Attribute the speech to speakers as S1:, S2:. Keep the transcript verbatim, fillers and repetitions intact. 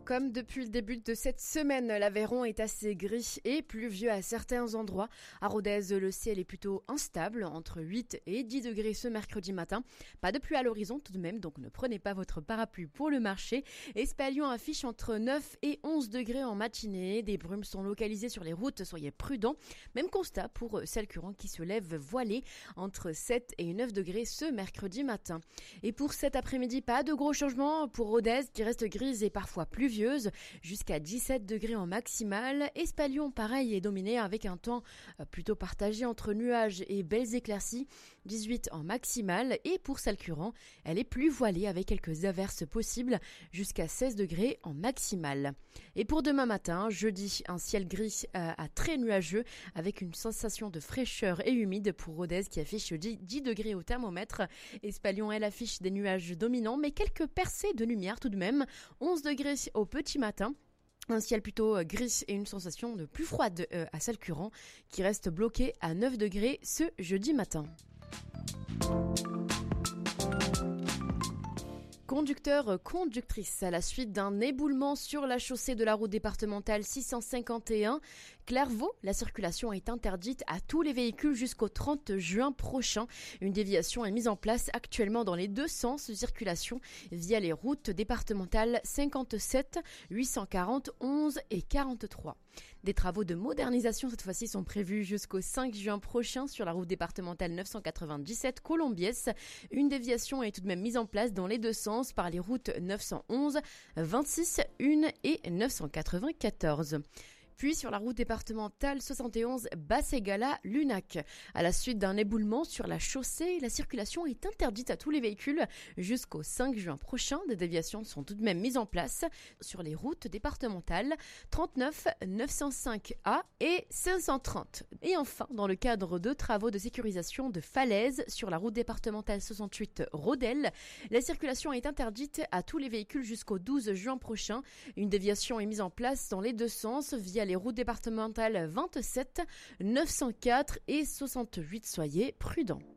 S1: Comme depuis le début de cette semaine, l'Aveyron est assez gris et pluvieux à certains endroits. À Rodez, le ciel est plutôt instable, entre huit et dix degrés ce mercredi matin. Pas de pluie à l'horizon tout de même, donc ne prenez pas votre parapluie pour le marché. Espalion affiche entre neuf et onze degrés en matinée. Des brumes sont localisées sur les routes, soyez prudents. Même constat pour Salcuran qui se lève voilé entre sept et neuf degrés ce mercredi matin. Et pour cet après-midi, pas de gros changements pour Rodez qui reste grise et parfois pluvieuse. Jusqu'à dix-sept degrés en maximale. Espalion, pareil, est dominé avec un temps plutôt partagé entre nuages et belles éclaircies, dix-huit en maximale. Et pour Salcuran, elle est plus voilée avec quelques averses possibles, jusqu'à seize degrés en maximale. Et pour demain matin, jeudi, un ciel gris à très nuageux avec une sensation de fraîcheur et humide pour Rodez qui affiche dix degrés au thermomètre. Espalion, elle affiche des nuages dominants mais quelques percées de lumière tout de même, onze degrés au petit matin. Un ciel plutôt gris et une sensation de plus froide à Salcuran qui reste bloqué à neuf degrés ce jeudi matin. Conducteurs, conductrices, à la suite d'un éboulement sur la chaussée de la route départementale six cent cinquante et un, Clairvaux, la circulation est interdite à tous les véhicules jusqu'au trente juin prochain. Une déviation est mise en place actuellement dans les deux sens de circulation via les routes départementales cinquante-sept, huit cent quarante, onze et quarante-trois. Des travaux de modernisation cette fois-ci sont prévus jusqu'au cinq juin prochain sur la route départementale neuf cent quatre-vingt-dix-sept Colombiès. Une déviation est tout de même mise en place dans les deux sens par les routes neuf cent onze, vingt-six, un et neuf cent quatre-vingt-quatorze. Puis sur la route départementale soixante et onze Basse-Égala-Lunac. À la suite d'un éboulement sur la chaussée, la circulation est interdite à tous les véhicules jusqu'au cinq juin prochain. Des déviations sont tout de même mises en place sur les routes départementales trente-neuf, neuf cent cinq A et cinq cent trente. Et enfin, dans le cadre de travaux de sécurisation de falaises sur la route départementale soixante-huit Rodel, la circulation est interdite à tous les véhicules jusqu'au douze juin prochain. Une déviation est mise en place dans les deux sens via les routes départementales vingt-sept, neuf cent quatre et soixante-huit. Soyez prudents.